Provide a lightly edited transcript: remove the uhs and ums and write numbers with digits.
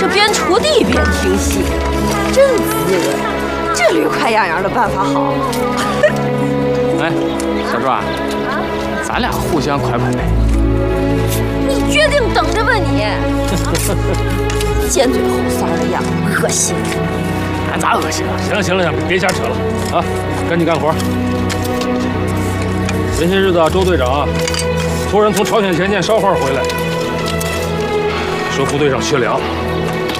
这边锄地边听戏，真滋润。这驴快样样的办法好。 哎，小柱啊，咱俩互相快快呗。 你决定等着吧你！尖嘴猴腮的样子，恶心。 俺咋恶心了？行了，别瞎扯了啊！赶紧干活。前些日子周队长突然从朝鲜前线捎话回来，说部队上缺粮。